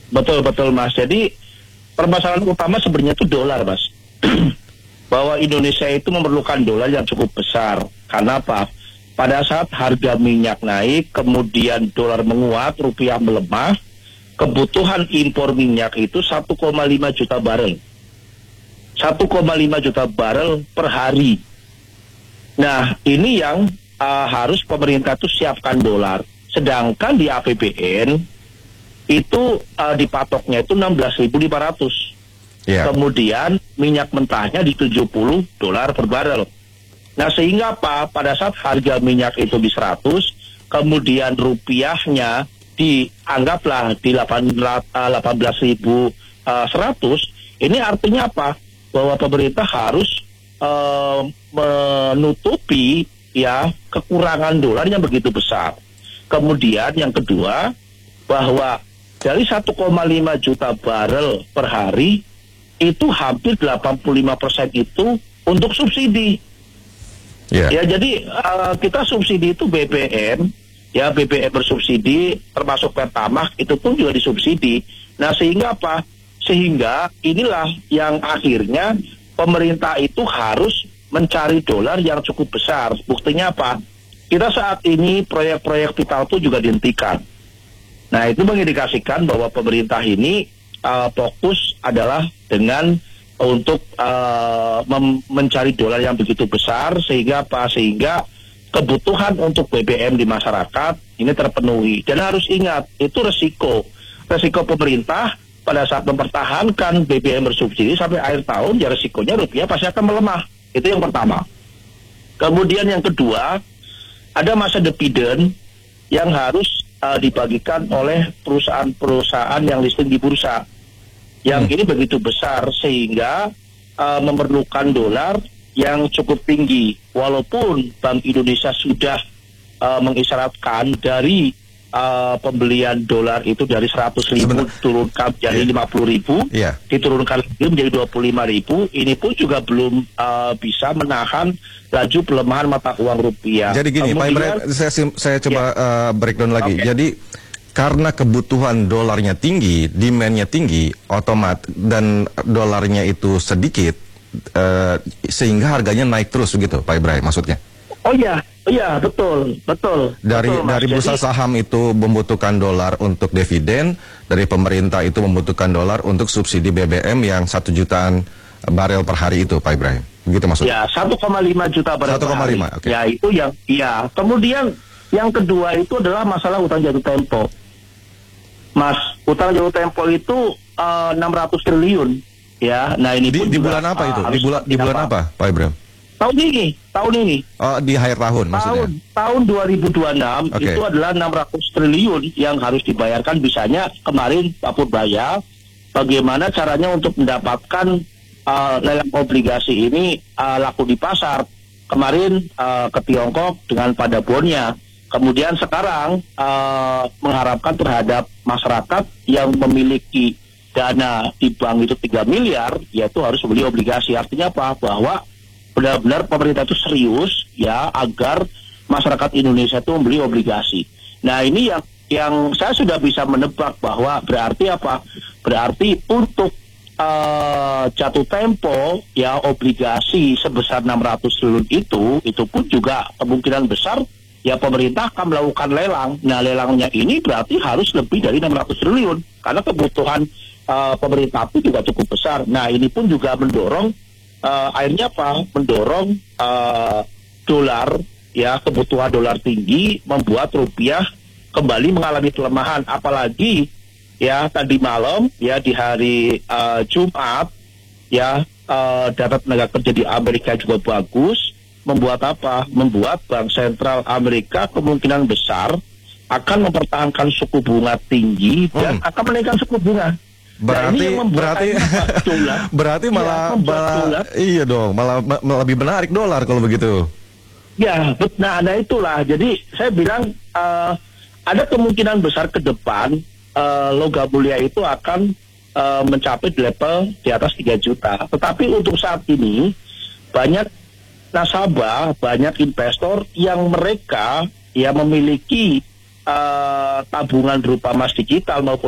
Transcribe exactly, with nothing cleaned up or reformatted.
betul betul Mas. Jadi permasalahan utama sebenarnya itu dolar, Mas. Bahwa Indonesia itu memerlukan dolar yang cukup besar. Karena apa? Pada saat harga minyak naik, kemudian dolar menguat, rupiah melemah, kebutuhan impor minyak itu satu koma lima juta barel. satu koma lima juta barel per hari. Nah, ini yang uh, harus pemerintah itu siapkan dolar. Sedangkan di A P B N itu uh, dipatoknya itu enam belas ribu lima ratus. Yeah. Kemudian minyak mentahnya di tujuh puluh dolar per barel. Nah, sehingga apa? Pada saat harga minyak itu di seratus, kemudian rupiahnya dianggaplah di delapan belas ribu seratus, ini artinya apa? Bahwa pemerintah harus uh, menutupi ya kekurangan dolar yang begitu besar. Kemudian yang kedua, bahwa dari satu koma lima juta barel per hari, itu hampir delapan puluh lima persen itu untuk subsidi. Yeah. Ya, jadi uh, kita subsidi itu B B M, ya B B M bersubsidi, termasuk Pertamax itu pun juga disubsidi. Nah, sehingga apa? Sehingga inilah yang akhirnya pemerintah itu harus mencari dolar yang cukup besar. Buktinya apa? Kita saat ini proyek-proyek vital itu juga dihentikan. Nah, itu mengindikasikan bahwa pemerintah ini uh, fokus adalah dengan untuk uh, mencari dolar yang begitu besar, sehingga apa? Sehingga kebutuhan untuk B B M di masyarakat ini terpenuhi. Dan harus ingat, itu resiko. Resiko pemerintah pada saat mempertahankan B B M bersubsidi sampai akhir tahun, ya resikonya rupiah pasti akan melemah. Itu yang pertama. Kemudian yang kedua, ada masa dividen yang harus uh, dibagikan oleh perusahaan-perusahaan yang listing di bursa. Yang hmm. ini begitu besar sehingga uh, memerlukan dolar yang cukup tinggi. Walaupun Bank Indonesia sudah uh, mengisyaratkan dari uh, pembelian dolar itu dari seratus ribu turunkan jadi yeah. lima puluh ribu, yeah. diturunkan lagi menjadi dua puluh lima ribu. Ini pun juga belum uh, bisa menahan laju pelemahan mata uang rupiah. Jadi gini, Kemudian, Pak Ibrahim, saya, saya coba yeah. uh, breakdown lagi. Okay. Jadi karena kebutuhan dolarnya tinggi, demand-nya tinggi, otomat dan dolarnya itu sedikit, uh, sehingga harganya naik terus begitu, Pak Ibrahim, maksudnya? Oh iya, iya betul, betul. Dari betul, dari bursa Jadi, saham itu membutuhkan dolar untuk dividen, dari pemerintah itu membutuhkan dolar untuk subsidi B B M yang satu jutaan barel per hari itu, Pak Ibrahim. Begitu maksudnya? Ya, satu koma lima juta barel satu koma lima, oke. Ya, itu yang, iya. Kemudian yang kedua itu adalah masalah utang jatuh tempo. Mas, utang jatuh tempo itu uh, enam ratus triliun, ya. Nah ini di, pun di juga, bulan apa itu? Uh, di bulan di bulan apa, Pak Ibrahim? Tahun ini, tahun ini. Oh, di akhir tahun maksudnya? Tahun, tahun dua ribu dua puluh enam okay. Itu adalah enam ratus triliun yang harus dibayarkan. Bisanya kemarin Pak Purbaya, bagaimana caranya untuk mendapatkan uh, lelang obligasi ini uh, laku di pasar. Kemarin uh, ke Tiongkok dengan pada bonnya. Kemudian sekarang uh, mengharapkan terhadap masyarakat yang memiliki dana di bank itu tiga miliar, yaitu harus beli obligasi. Artinya apa? Bahwa benar-benar pemerintah itu serius ya agar masyarakat Indonesia itu membeli obligasi. Nah, ini yang yang saya sudah bisa menebak bahwa berarti apa? Berarti untuk uh, jatuh tempo ya obligasi sebesar enam ratus triliun itu, itu pun juga kemungkinan besar ya pemerintah akan melakukan lelang. Nah, lelangnya ini berarti harus lebih dari enam ratus triliun karena kebutuhan uh, pemerintah itu juga cukup besar. Nah, ini pun juga mendorong uh, akhirnya apa? Mendorong uh, dolar ya, kebutuhan dolar tinggi membuat rupiah kembali mengalami pelemahan. Apalagi ya tadi malam ya di hari uh, Jumat ya uh, data tenaga kerja di Amerika juga bagus. Membuat apa? Membuat Bank Sentral Amerika kemungkinan besar akan mempertahankan suku bunga tinggi dan hmm. akan menaikkan suku bunga. Berarti nah, berarti dolar, berarti malah, ya, malah iya dong, malah, malah lebih menarik dolar kalau begitu. Ya, nah, nah itulah. Jadi saya bilang uh, ada kemungkinan besar ke depan uh, logam mulia itu akan uh, mencapai level di atas tiga juta. Tetapi untuk saat ini banyak nasabah, banyak investor yang mereka ya memiliki uh, tabungan berupa emas digital maupun